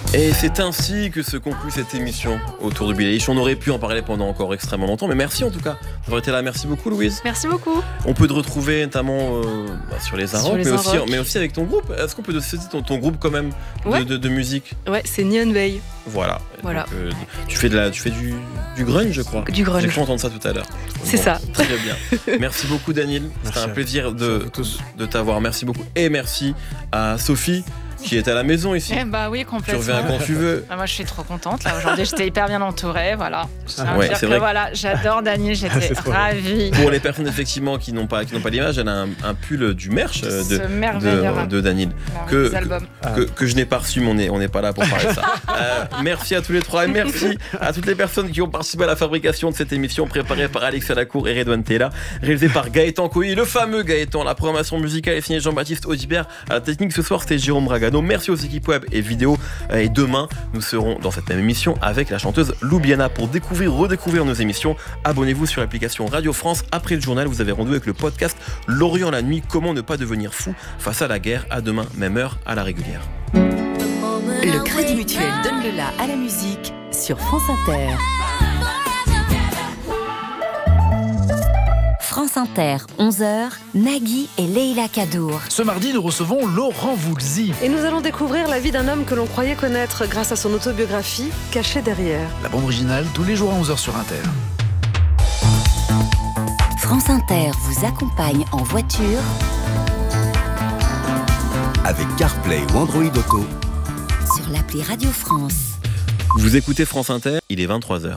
Et c'est ainsi que se conclut cette émission autour de Billie Eilish. On aurait pu en parler pendant encore extrêmement longtemps, mais merci en tout cas d'avoir été là. Merci beaucoup, Louise. Merci beaucoup. On peut te retrouver notamment sur les Arocs, mais aussi avec ton groupe. Est-ce qu'on peut te citer ton groupe quand même de musique? Ouais, c'est Neon Bay. Voilà. Donc, tu fais du grunge, je crois. Du grunge. J'ai cru entendre ça tout à l'heure. C'est ça. Très bien. Merci beaucoup, Daniel. C'était un plaisir de t'avoir. Merci beaucoup. Et merci à Sophie, qui est à la maison ici. Oui, complètement. Tu reviens quand tu veux. Moi, je suis trop contente. Là, aujourd'hui, j'étais hyper bien entourée. Voilà. C'est vrai. Voilà, j'adore Daniel. J'étais ravie. Pour les personnes effectivement qui n'ont pas l'image, elle a un pull du merch de Daniel que je n'ai pas reçu, mais on n'est pas là pour parler de ça. Merci à tous les trois et merci à toutes les personnes qui ont participé à la fabrication de cette émission préparée par Alex Alacour et Redouane Tella, réalisée par Gaëtan Coy, le fameux Gaëtan. La programmation musicale est signée Jean-Baptiste Audibert. À la technique ce soir, c'était Jérôme Braga. Merci aux équipes web et vidéo. Et demain, nous serons dans cette même émission avec la chanteuse Loubiana. Pour redécouvrir nos émissions, abonnez-vous sur l'application Radio France. Après le journal, vous avez rendez-vous avec le podcast L'Orient la nuit. Comment ne pas devenir fou face à la guerre. À demain, même heure, à la régulière. Le Crédit Mutuel donne le la à la musique sur France Inter. France Inter, 11h, Nagui et Leïla Kadour. Ce mardi, nous recevons Laurent Voulzy. Et nous allons découvrir la vie d'un homme que l'on croyait connaître grâce à son autobiographie, Cachée derrière. La bande originale, tous les jours à 11h sur Inter. France Inter vous accompagne en voiture avec CarPlay ou Android Auto sur l'appli Radio France. Vous écoutez France Inter, il est 23h.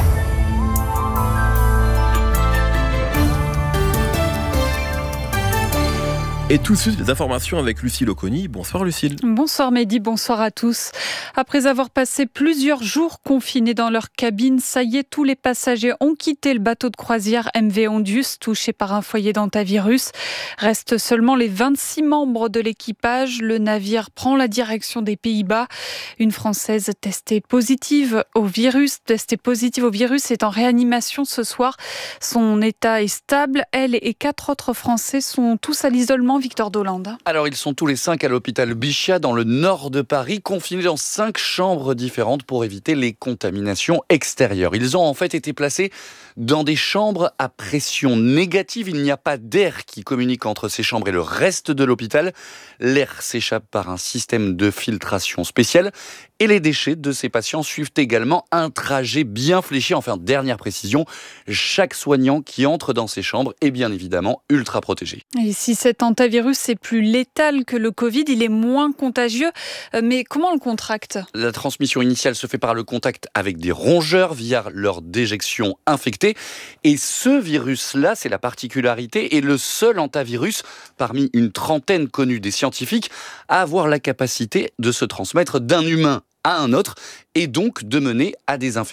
Et tout de suite, les informations avec Lucille Oconi. Bonsoir Lucille. Bonsoir Mehdi, bonsoir à tous. Après avoir passé plusieurs jours confinés dans leur cabine, ça y est, tous les passagers ont quitté le bateau de croisière MV Ondius, touché par un foyer d'hantavirus. Restent seulement les 26 membres de l'équipage. Le navire prend la direction des Pays-Bas. Une Française testée positive au virus est en réanimation ce soir. Son état est stable. Elle et 4 autres Français sont tous à l'isolement. Victor Dolande. Alors, ils sont tous les 5 à l'hôpital Bichat, dans le nord de Paris, confinés dans 5 chambres différentes pour éviter les contaminations extérieures. Ils ont en fait été placés dans des chambres à pression négative. Il n'y a pas d'air qui communique entre ces chambres et le reste de l'hôpital. L'air s'échappe par un système de filtration spécial. Et les déchets de ces patients suivent également un trajet bien fléchi. Enfin, dernière précision, chaque soignant qui entre dans ces chambres est bien évidemment ultra protégé. Et si cet hantavirus est plus létal que le Covid, il est moins contagieux. Mais comment on le contracte ? La transmission initiale se fait par le contact avec des rongeurs via leur déjection infectée. Et ce virus-là, c'est la particularité, est le seul hantavirus parmi une trentaine connue des scientifiques à avoir la capacité de se transmettre d'un humain à un autre et donc de mener à des infections